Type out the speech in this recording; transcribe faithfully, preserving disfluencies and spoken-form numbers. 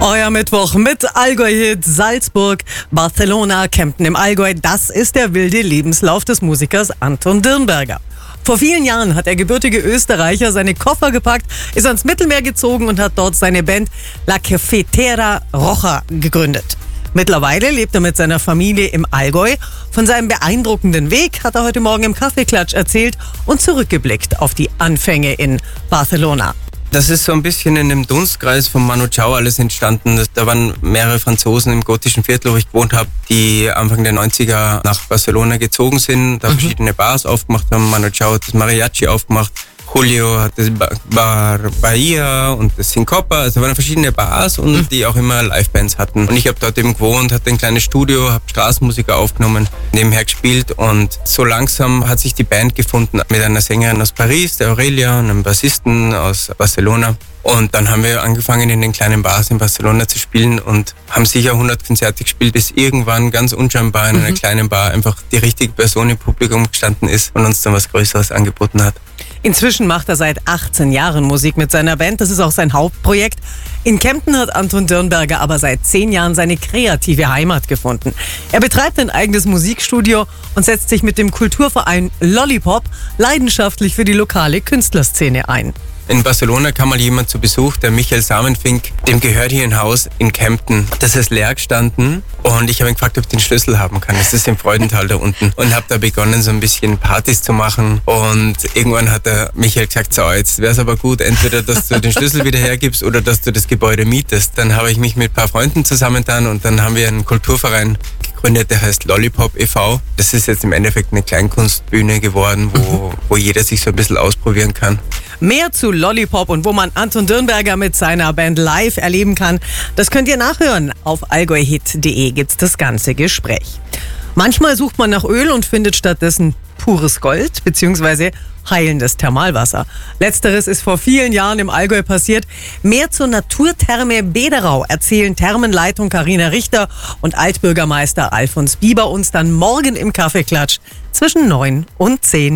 Euer Mittwoch mit Allgäu-Hit Salzburg, Barcelona, Kempten im Allgäu. Das ist der wilde Lebenslauf des Musikers Anton Dirnberger. Vor vielen Jahren hat der gebürtige Österreicher seine Koffer gepackt, ist ans Mittelmeer gezogen und hat dort seine Band La Cafetera Roja gegründet. Mittlerweile lebt er mit seiner Familie im Allgäu. Von seinem beeindruckenden Weg hat er heute Morgen im Kaffeeklatsch erzählt und zurückgeblickt auf die Anfänge in Barcelona. Das ist so ein bisschen in dem Dunstkreis von Manu Chao alles entstanden. Da waren mehrere Franzosen im gotischen Viertel, wo ich gewohnt habe, die Anfang der neunziger nach Barcelona gezogen sind, da mhm. verschiedene Bars aufgemacht haben. Manu Chao hat das Mariachi aufgemacht, Julio hat das Bar Bahia und das Syncopa. Also waren verschiedene Bars und mhm. die auch immer Livebands hatten. Und ich habe dort eben gewohnt, hatte ein kleines Studio, habe Straßenmusiker aufgenommen, nebenher gespielt und so langsam hat sich die Band gefunden mit einer Sängerin aus Paris, der Aurelia, und einem Bassisten aus Barcelona. Und dann haben wir angefangen, in den kleinen Bars in Barcelona zu spielen und haben sicher hundert Konzerte gespielt, bis irgendwann ganz unscheinbar in einer mhm. kleinen Bar einfach die richtige Person im Publikum gestanden ist und uns dann was Größeres angeboten hat. Inzwischen macht er seit achtzehn Jahren Musik mit seiner Band. Das ist auch sein Hauptprojekt. In Kempten hat Anton Dirnberger aber seit zehn Jahren seine kreative Heimat gefunden. Er betreibt ein eigenes Musikstudio und setzt sich mit dem Kulturverein Lollipop leidenschaftlich für die lokale Künstlerszene ein. In Barcelona kam mal jemand zu Besuch, der Michael Samenfink, dem gehört hier ein Haus in Kempten. Das ist leer gestanden und ich habe ihn gefragt, ob ich den Schlüssel haben kann. Das ist im Freudental da unten. Und habe da begonnen, so ein bisschen Partys zu machen. Und irgendwann hat der Michael gesagt, so, jetzt wäre es aber gut, entweder, dass du den Schlüssel wieder hergibst oder dass du das Gebäude mietest. Dann habe ich mich mit ein paar Freunden zusammengetan und dann haben wir einen Kulturverein gegründet, der heißt Lollipop e V Das ist jetzt im Endeffekt eine Kleinkunstbühne geworden, wo, wo jeder sich so ein bisschen ausprobieren kann. Mehr zu Lollipop und wo man Anton Dirnberger mit seiner Band live erleben kann, das könnt ihr nachhören. Auf allgäuhit punkt de gibt's das ganze Gespräch. Manchmal sucht man nach Öl und findet stattdessen pures Gold bzw. heilendes Thermalwasser. Letzteres ist vor vielen Jahren im Allgäu passiert. Mehr zur Naturtherme Bederau erzählen Thermenleitung Carina Richter und Altbürgermeister Alfons Bieber uns dann morgen im Kaffeeklatsch zwischen neun und zehn.